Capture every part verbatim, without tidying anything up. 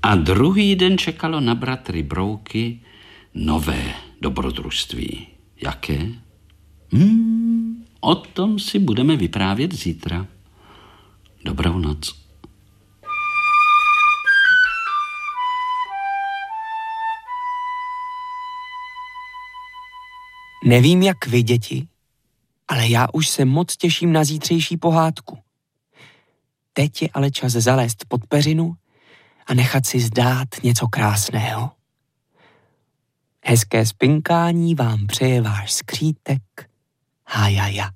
A druhý den čekalo na bratry Brouky nové dobrodružství. Jaké? Hmm, o tom si budeme vyprávět zítra. Dobrou noc. Nevím, jak vy, děti, ale já už se moc těším na zítřejší pohádku. Teď je ale čas zalézt pod peřinu a nechat si zdát něco krásného. Hezké spinkání vám přeje váš skřítek Hájaja.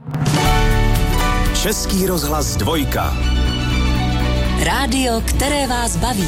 Český rozhlas dvojka. Rádio, které vás baví.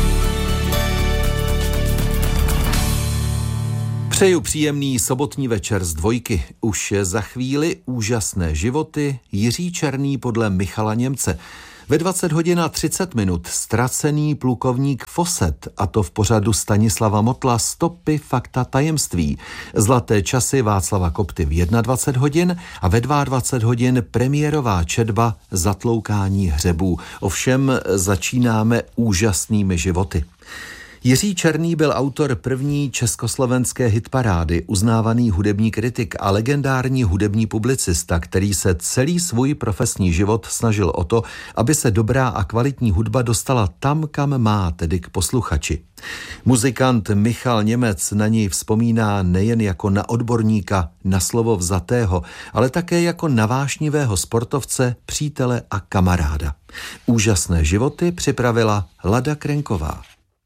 Přeju příjemný sobotní večer z dvojky. Už je za chvíli Úžasné životy, Jiří Černý podle Michala Němce. Ve dvacet hodin a třicet minut Ztracený plukovník Foset, a to v pořadu Stanislava Motla Stopy, fakta, tajemství. Zlaté časy Václava Kopty v dvacet jedna hodin a ve dvacet dva hodin premiérová četba Zatloukání hřebů. Ovšem začínáme Úžasnými životy. Jiří Černý byl autor první československé hitparády, uznávaný hudební kritik a legendární hudební publicista, který se celý svůj profesní život snažil o to, aby se dobrá a kvalitní hudba dostala tam, kam má, tedy k posluchači. Muzikant Michal Němec na něj vzpomíná nejen jako na odborníka, na slovo vzatého, ale také jako na vášnivého sportovce, přítele a kamaráda. Úžasné životy připravila Lada Krenková.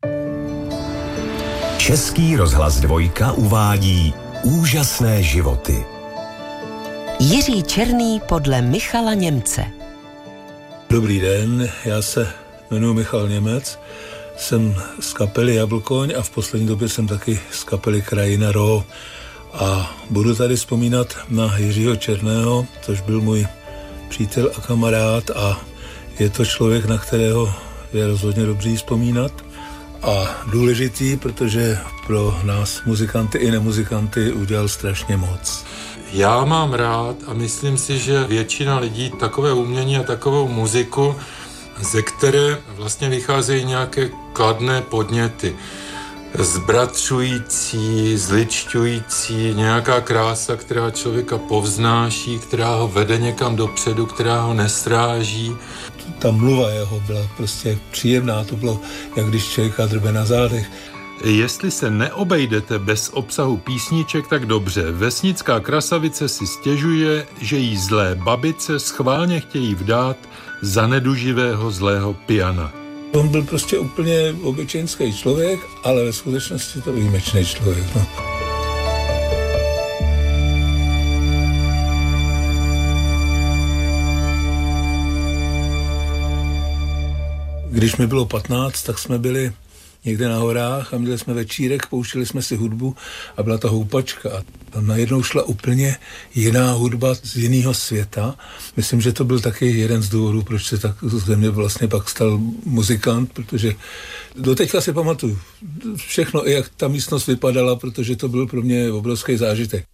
Český rozhlas dvojka uvádí Úžasné životy. Jiří Černý podle Michala Němce. Dobrý den, já se jmenuji Michal Němec, jsem z kapely Jablkoň a v poslední době jsem taky z kapely Krajina Ro. A budu tady vzpomínat na Jiřího Černého, což byl můj přítel a kamarád a je to člověk, na kterého je rozhodně dobrý vzpomínat. A důležitý, protože pro nás muzikanty i nemuzikanty udělal strašně moc. Já mám rád a myslím si, že většina lidí takové umění a takovou muziku, ze které vlastně vycházejí nějaké kladné podněty. Zbratřující, zličťující, nějaká krása, která člověka povznáší, která ho vede někam dopředu, která ho nesráží. Ta mluva jeho byla prostě příjemná, to bylo, jak když člověka drbe na zádech. Jestli se neobejdete bez obsahu písniček, tak dobře. Vesnická krasavice si stěžuje, že jí zlé babice schválně chtějí vdát za neduživého zlého piana. On byl prostě úplně obyčejný člověk, ale ve skutečnosti to výjimečný člověk. No. Když mi bylo patnáct, tak jsme byli někde na horách a měli jsme večírek, pouštili jsme si hudbu a byla ta houpačka. A tam najednou šla úplně jiná hudba z jiného světa. Myslím, že to byl taky jeden z důvodů, proč se tak ze mě vlastně pak stal muzikant, protože doteďka si pamatuju všechno, i jak ta místnost vypadala, protože to byl pro mě obrovský zážitek.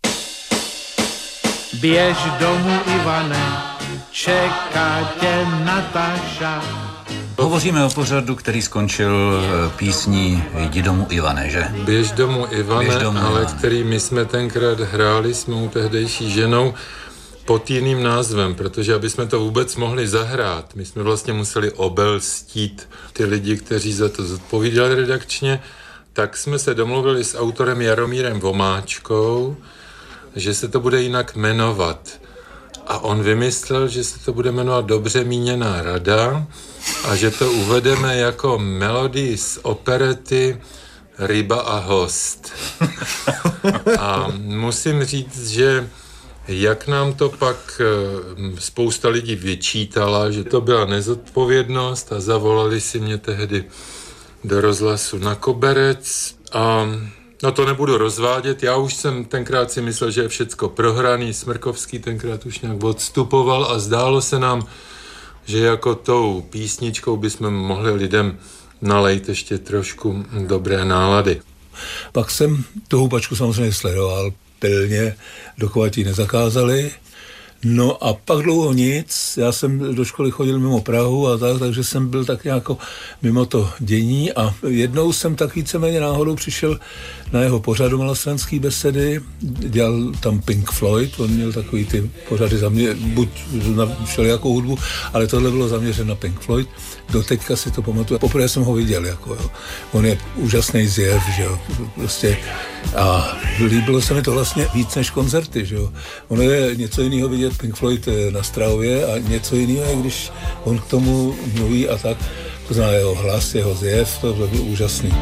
Běž domů, Ivane, čeká tě Natáša. Hovoříme o pořadu, který skončil písní Jdi domů, Ivane, že? Běž domů, Ivane, Běž domů, ale Ivane. Který my jsme tenkrát hráli s mou tehdejší ženou pod jiným názvem, protože aby jsme to vůbec mohli zahrát, my jsme vlastně museli obelstít ty lidi, kteří za to zodpovídali redakčně, tak jsme se domluvili s autorem Jaromírem Vomáčkou, že se to bude jinak jmenovat. A on vymyslel, že se to bude jmenovat Dobře míněná rada a že to uvedeme jako melodii z operety Ryba a host. A musím říct, že jak nám to pak spousta lidí vyčítala, že to byla nezodpovědnost a zavolali si mě tehdy do rozhlasu na koberec a no to nebudu rozvádět, já už jsem tenkrát si myslel, že je všecko prohraný, Smrkovský tenkrát už nějak odstupoval a zdálo se nám, že jako tou písničkou bychom mohli lidem nalejt ještě trošku dobré nálady. Pak jsem tu houpačku samozřejmě sledoval pilně, dokud ji nezakázali. No a pak dlouho nic, já jsem do školy chodil mimo Prahu a tak, takže jsem byl tak nějak mimo to dění a jednou jsem tak víceméně náhodou přišel na jeho pořadu Malostranský besedy, dělal tam Pink Floyd, on měl takový ty pořady za mě, buď na všelijakou hudbu, ale tohle bylo zaměřeno na Pink Floyd, doteďka si to pamatuju, poprvé jsem ho viděl, jako jo. On je úžasný zjev, že jo, prostě a líbilo se mi to vlastně víc než koncerty, že jo. Ono je něco jiného vidět Pink Floyd na Strahově a něco jiného je, když on k tomu mluví a tak, to znamená jeho hlas, jeho zjev, to bylo úžasný.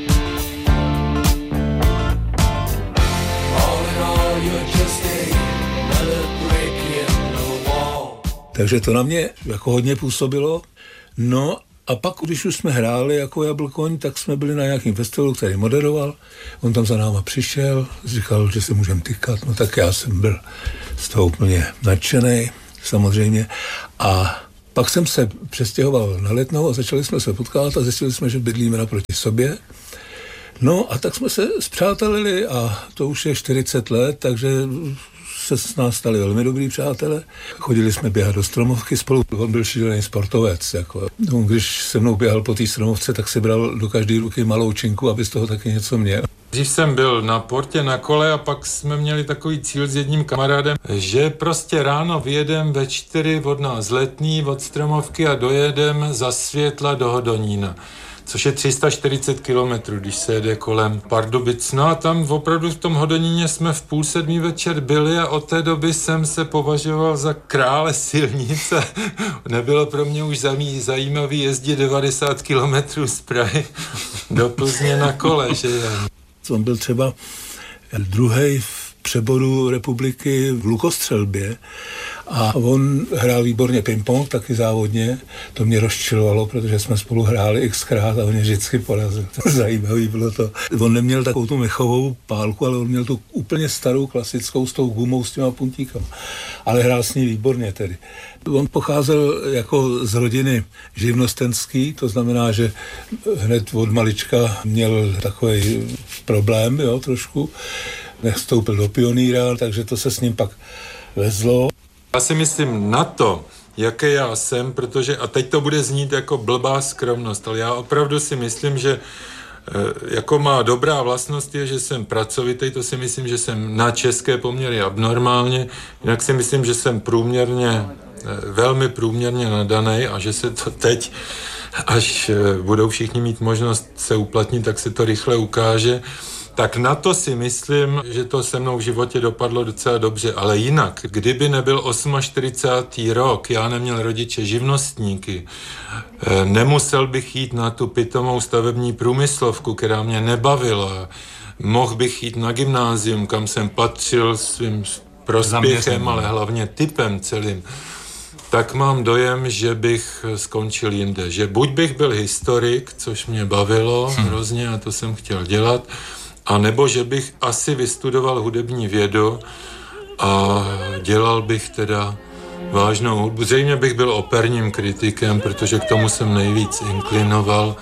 Takže to na mě jako hodně působilo. No a pak, když už jsme hráli jako Jablkoň, tak jsme byli na nějakým festivalu, který moderoval. On tam za náma přišel, říkal, že se můžeme tykat. No tak já jsem byl z toho úplně nadšenej, samozřejmě. A pak jsem se přestěhoval na Letnou a začali jsme se potkávat a zjistili jsme, že bydlíme naproti sobě. No a tak jsme se spřátelili a to už je čtyřicet let, takže se s nás stali velmi dobrý přátelé. Chodili jsme běhat do stromovky spolu. On byl šílený sportovec. Jako. On, když se mnou běhal po té stromovce, tak si bral do každé ruky malou činku, aby z toho taky něco měl. Dřív jsem byl na portě na kole a pak jsme měli takový cíl s jedním kamarádem, že prostě ráno vyjedem ve čtyři od nás Letný, od Stromovky a dojedem za světla do Hodonína, což je tři sta čtyřicet kilometrů, když se jede kolem Pardubic. No a tam opravdu v tom Hodoníně jsme v půl sedmý večer byli a od té doby jsem se považoval za krále silnice. Nebylo pro mě už zajímavý jezdit devadesát kilometrů z Prahy do Plzně na kole, že je. On byl třeba druhý v přeboru republiky v lukostřelbě a on hrál výborně ping-pong, taky závodně. To mě rozčilovalo, protože jsme spolu hráli xkrát a on mě vždycky porazil. Zajímavý bylo to. On neměl takovou tu mechovou pálku, ale on měl tu úplně starou klasickou s tou gumou, s těma puntíkama. Ale hrál s ní výborně tedy. On pocházel jako z rodiny živnostenský, to znamená, že hned od malička měl takový problém, jo, trošku. Nevstoupil do pionýra, takže to se s ním pak vezlo. Já si myslím na to, jaké já jsem, protože, a teď to bude znít jako blbá skromnost, ale já opravdu si myslím, že jako má dobrá vlastnost je, že jsem pracovitý, to si myslím, že jsem na české poměry abnormálně, jinak si myslím, že jsem průměrně, velmi průměrně nadanej a že se to teď, až budou všichni mít možnost se uplatnit, tak se to rychle ukáže. Tak na to si myslím, že to se mnou v životě dopadlo docela dobře, ale jinak, kdyby nebyl čtyřicátý osmý rok, já neměl rodiče živnostníky, nemusel bych jít na tu pitomou stavební průmyslovku, která mě nebavila, mohl bych jít na gymnázium, kam jsem patřil svým prospěchem, ale hlavně typem celým, tak mám dojem, že bych skončil jinde. Že buď bych byl historik, což mě bavilo hmm. hrozně a to jsem chtěl dělat, a nebo že bych asi vystudoval hudební vědu a dělal bych teda vážnou hudbu. Zřejmě bych byl operním kritikem, protože k tomu jsem nejvíc inklinoval.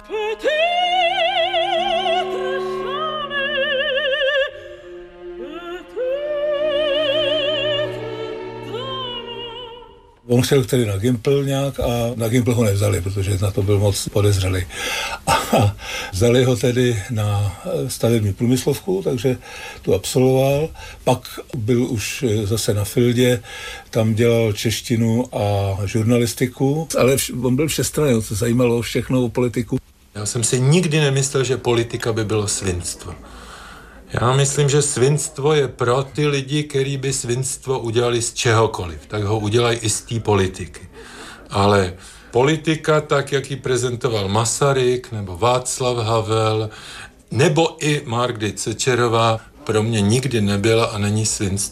On šel tedy na Gimpl nějak a na Gimpl ho nevzali, protože na to byl moc podezřelý. A vzali ho tedy na stavební průmyslovku, takže tu absolvoval. Pak byl už zase na Fildě, tam dělal češtinu a žurnalistiku, ale on byl všestranný, to zajímalo všechno o politiku. Já jsem si nikdy nemyslel, že politika by bylo svinstvo. Já myslím, že svinstvo je pro ty lidi, kteří by svinstvo udělali z čehokoliv, tak ho udělají i z té politiky. Ale politika, tak jak ji prezentoval Masaryk, nebo Václav Havel, nebo i Margita Thatcherová, pro mě nikdy nebyla a není svinstvo.